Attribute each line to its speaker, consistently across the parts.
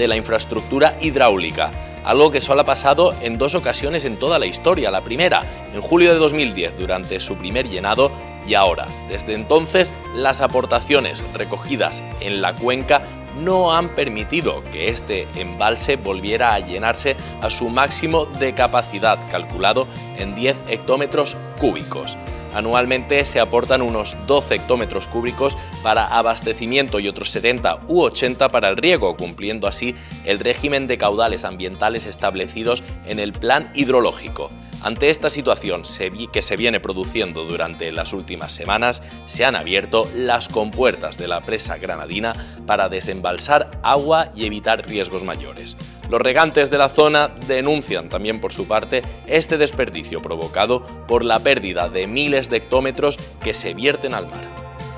Speaker 1: de la infraestructura hidráulica, algo que solo ha pasado en 2 ocasiones en toda la historia. La primera, en julio de 2010, durante su primer llenado, y ahora. Desde entonces, las aportaciones recogidas en la cuenca no han permitido que este embalse volviera a llenarse a su máximo de capacidad, calculado en 10 hectómetros cúbicos. Anualmente se aportan unos 12 hectómetros cúbicos para abastecimiento y otros 70 u 80 para el riego, cumpliendo así el régimen de caudales ambientales establecidos en el plan hidrológico. Ante esta situación que se viene produciendo durante las últimas semanas, se han abierto las compuertas de la presa granadina para desembalsar agua y evitar riesgos mayores. Los regantes de la zona denuncian también por su parte este desperdicio provocado por la pérdida de miles de hectómetros que se vierten al mar.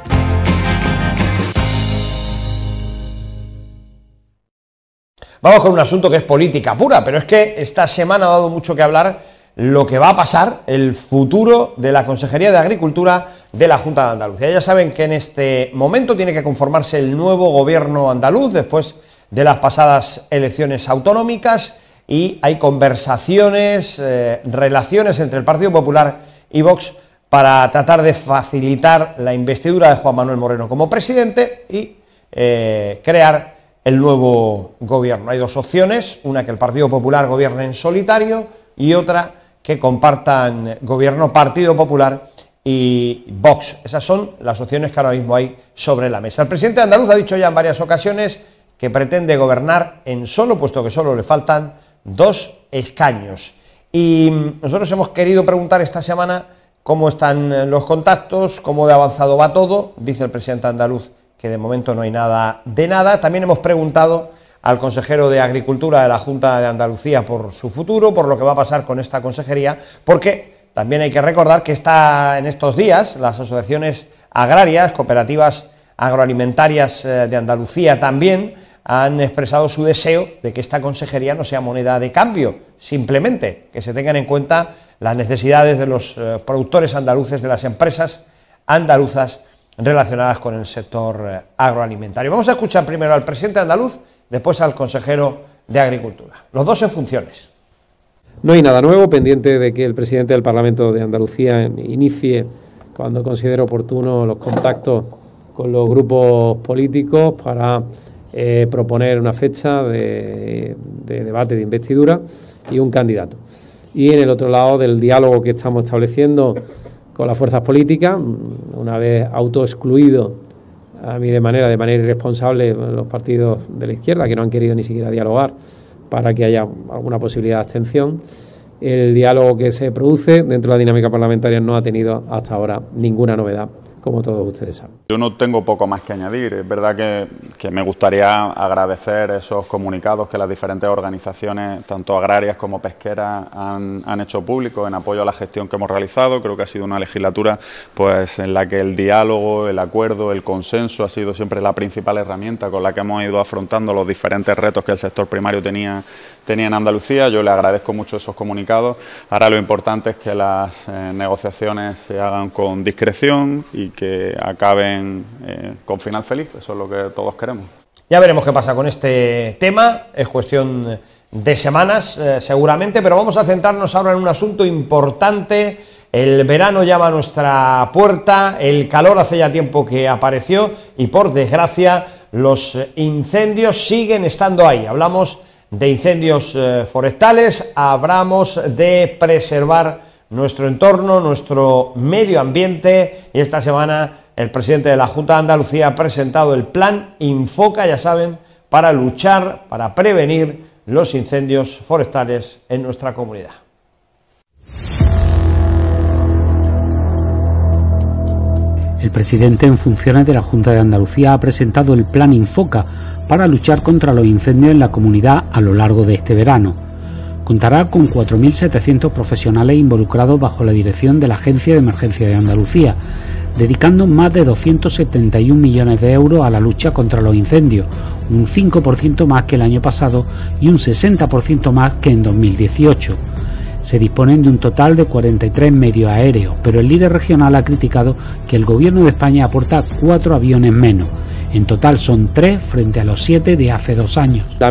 Speaker 2: Vamos con un asunto que es política pura, pero es que esta semana ha dado mucho que hablar lo que va a pasar, el futuro de la Consejería de Agricultura de la Junta de Andalucía. Ya saben que en este momento tiene que conformarse el nuevo gobierno andaluz después de las pasadas elecciones autonómicas y hay conversaciones, relaciones entre el Partido Popular y Vox para tratar de facilitar la investidura de Juan Manuel Moreno como presidente y crear el nuevo gobierno. Hay 2 opciones, una que el Partido Popular gobierne en solitario y otra que compartan gobierno Partido Popular y Vox. Esas son las opciones que ahora mismo hay sobre la mesa. El presidente andaluz ha dicho ya en varias ocasiones que pretende gobernar en solo, puesto que solo le faltan 2 escaños. Y nosotros hemos querido preguntar esta semana cómo están los contactos, cómo de avanzado va todo. Dice el presidente andaluz que de momento no hay nada de nada. También hemos preguntado al consejero de Agricultura de la Junta de Andalucía por su futuro, por lo que va a pasar con esta consejería, porque también hay que recordar que en estos días las asociaciones agrarias, cooperativas agroalimentarias de Andalucía también han expresado su deseo de que esta consejería no sea moneda de cambio, simplemente que se tengan en cuenta las necesidades de los productores andaluces, de las empresas andaluzas relacionadas con el sector agroalimentario. Vamos a escuchar primero al presidente andaluz, después al consejero de Agricultura. Los 2 en funciones.
Speaker 3: No hay nada nuevo, pendiente de que el presidente del Parlamento de Andalucía inicie, cuando considere oportuno, los contactos con los grupos políticos para proponer una fecha de debate de investidura y un candidato. Y en el otro lado del diálogo que estamos estableciendo con las fuerzas políticas, una vez autoexcluido a mí de manera irresponsable los partidos de la izquierda que no han querido ni siquiera dialogar para que haya alguna posibilidad de abstención. El diálogo que se produce dentro de la dinámica parlamentaria no ha tenido hasta ahora ninguna novedad, como todos ustedes saben.
Speaker 4: Yo no tengo poco más que añadir. Es verdad que me gustaría agradecer esos comunicados que las diferentes organizaciones, tanto agrarias como pesqueras, han hecho públicos en apoyo a la gestión que hemos realizado. Creo que ha sido una legislatura pues en la que el diálogo, el acuerdo, el consenso ha sido siempre la principal herramienta con la que hemos ido afrontando los diferentes retos que el sector primario tenía en Andalucía. Yo le agradezco mucho esos comunicados. Ahora lo importante es que las negociaciones se hagan con discreción y que acaben con final feliz. Eso es lo que todos queremos.
Speaker 2: Ya veremos qué pasa con este tema, es cuestión de semanas seguramente, pero vamos a centrarnos ahora en un asunto importante. El verano llama a nuestra puerta, el calor hace ya tiempo que apareció y por desgracia los incendios siguen estando ahí. Hablamos de incendios forestales, hablamos de preservar nuestro entorno, nuestro medio ambiente, y esta semana el presidente de la Junta de Andalucía ha presentado el plan Infoca, ya saben, para luchar, para prevenir los incendios forestales en nuestra comunidad.
Speaker 5: El presidente en funciones de la Junta de Andalucía ha presentado el plan Infoca para luchar contra los incendios en la comunidad a lo largo de este verano. Contará con 4.700 profesionales involucrados bajo la dirección de la Agencia de Emergencia de Andalucía, dedicando más de 271 millones de euros a la lucha contra los incendios, un 5% más que el año pasado y un 60% más que en 2018. Se disponen de un total de 43 medios aéreos, pero el líder regional ha criticado que el Gobierno de España aporta 4 aviones menos. En total son 3 frente a los 7 de hace 2 años.